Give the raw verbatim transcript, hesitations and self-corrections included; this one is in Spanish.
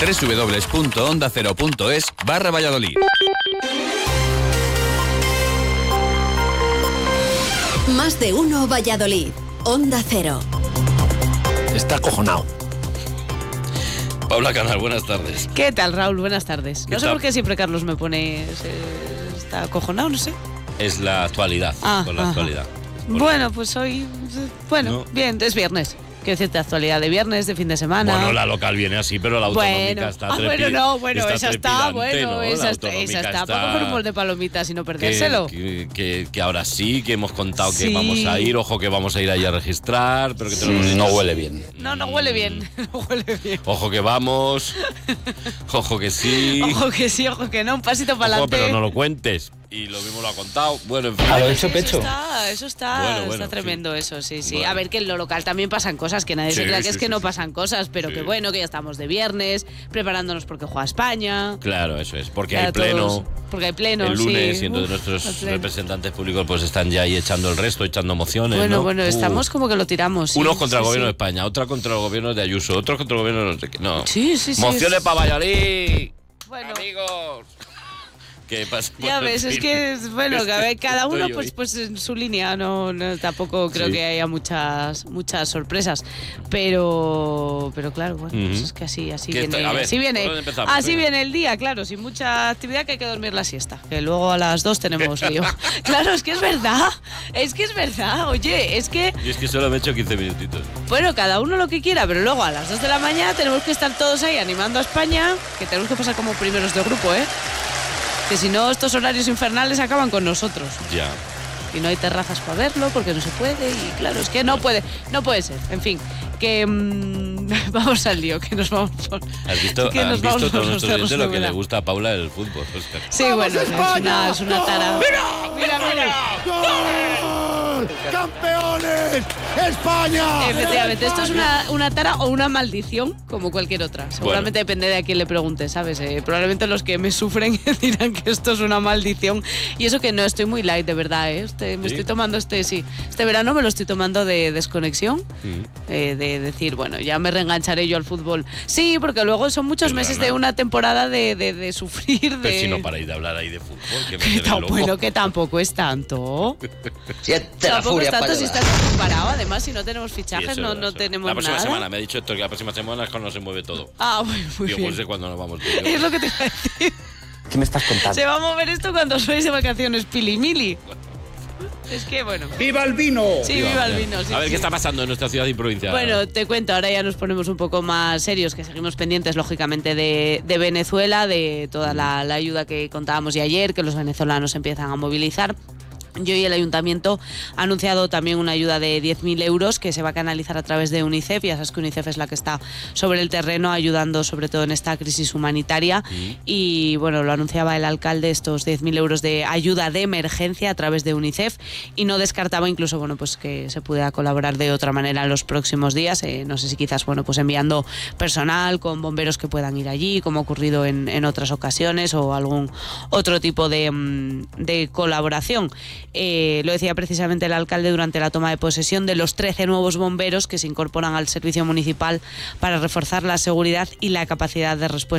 doble u doble u doble u punto onda cero punto es barra Valladolid. Más de uno Valladolid. Onda Cero. Está acojonado. Paula Canal, buenas tardes. ¿Qué tal, Raúl? Buenas tardes. No sé por qué siempre Carlos me pone... Se, está acojonado, no sé. Es la actualidad, ah, con la ajá. actualidad. Bueno, pues hoy... Bueno, no. bien, es viernes. Quiero decirte, actualidad de viernes, de fin de semana. Bueno, la local viene así, pero la autonómica bueno, está ah, trepi- bueno, no, bueno, está esa está, bueno, ¿no? esa está, esa está, está para coger un molde de palomitas y no perdérselo. Que, que, que ahora sí, que hemos contado sí. que vamos a ir, ojo que vamos a ir ahí a registrar, pero que sí, tenemos no huele bien. No, no huele bien, no huele bien. Ojo que vamos, ojo que sí. Ojo que sí, ojo que no, un pasito para adelante. Pero no lo cuentes. Y lo mismo lo ha contado. Bueno, en fin. A lo hecho sí, pecho. Eso está, eso está, bueno, bueno, está tremendo sí. eso, sí, sí. Bueno. A ver, que en lo local también pasan cosas, que nadie sí, se crea que sí, es que sí, no sí. pasan cosas, pero sí. que bueno, que ya estamos de viernes, preparándonos porque juega España. Claro, eso es, porque Claro, hay pleno. Todos, porque hay pleno, el lunes, sí. y entonces Uf, nuestros representantes públicos pues están ya ahí echando el resto, echando mociones. Bueno, ¿no? bueno, uh. estamos como que lo tiramos. Sí, Unos contra sí, el gobierno sí. de España, otra contra el gobierno de Ayuso, otros contra el gobierno de no sé qué. No. Sí, sí, sí. Mociones es... para Valladolid. Bueno. Amigos. ¿Qué pasa? Ya bueno, ves, en es fin. que es, bueno, Es que a que ver, cada uno estoy pues hoy. pues en su línea, no, no tampoco creo Sí. que haya muchas muchas sorpresas, pero pero claro, bueno, Uh-huh. pues es que así así ¿Qué viene, está? A ver, así viene, ¿por dónde empezamos? así Venga. viene el día, claro, sin mucha actividad que hay que dormir la siesta, que luego a las dos tenemos lío. Claro, es que es verdad, es que es verdad, oye, es que Y es que solo me he hecho quince minutitos. bueno, cada uno lo que quiera, pero luego a las dos de la mañana tenemos que estar todos ahí animando a España, que tenemos que pasar como primeros de grupo, ¿eh? Que si no, estos horarios infernales acaban con nosotros. Ya. Y no hay terrazas para verlo porque no se puede. Y claro, es que no puede, no puede ser. En fin, que mmm, vamos al lío, que nos vamos por. ¿Has visto, que ¿has nos visto vamos todos por nuestros los oyentes lo que cerros de le Úbeda. gusta a Paula el fútbol, Óscar? Sí, bueno, es una, es una tara. ¡Mira! Mira, mira. ¡Gol! ¡Campeones! ¡España! Efectivamente, esto es una, una tara o una maldición, como cualquier otra. Seguramente bueno. depende de a quién le pregunte, ¿sabes? Eh, probablemente los que me sufren dirán que esto es una maldición. Y eso que no, estoy muy light, de verdad, ¿eh? Este, me ¿Sí? estoy tomando este, sí. Este verano me lo estoy tomando de desconexión. ¿Sí? Eh, de decir, bueno, ya me reengancharé yo al fútbol. Sí, porque luego son muchos Pero meses no. de una temporada de, de, de sufrir. Pero de... si no paráis de hablar ahí de fútbol, que me que quede tan, loco. Bueno, que tampoco es tanto. Siente la tampoco furia es tanto para si estás parado. Además, si no tenemos fichajes, Sí, no, eso, no eso. tenemos La próxima nada. semana, me ha dicho Héctor que la próxima semana es cuando se mueve todo. Ah, muy, muy Yo bien. pues sé cuándo nos vamos. Es lo que te iba a decir. ¿Qué me estás contando? Se va a mover esto cuando os vais de vacaciones, Pilimili. Es que, bueno. ¡Viva el vino! Sí, viva, viva el vino. Sí, a ver sí. qué está pasando en nuestra ciudad y provincia. Bueno, te cuento, ahora ya nos ponemos un poco más serios, que seguimos pendientes, lógicamente, de, de Venezuela, de toda la, la ayuda que contábamos ya ayer, que los venezolanos empiezan a movilizar. Yo y el Ayuntamiento ha anunciado también una ayuda de diez mil euros que se va a canalizar a través de UNICEF. Ya sabes que UNICEF es la que está sobre el terreno ayudando sobre todo en esta crisis humanitaria. Sí. Y bueno, lo anunciaba el alcalde, estos diez mil euros de ayuda de emergencia a través de UNICEF, y no descartaba incluso bueno pues que se pudiera colaborar de otra manera en los próximos días. Eh, no sé si quizás bueno pues enviando personal con bomberos que puedan ir allí, como ha ocurrido en, en otras ocasiones, o algún otro tipo de, de colaboración. Eh, lo decía precisamente el alcalde durante la toma de posesión de los trece nuevos bomberos que se incorporan al servicio municipal para reforzar la seguridad y la capacidad de respuesta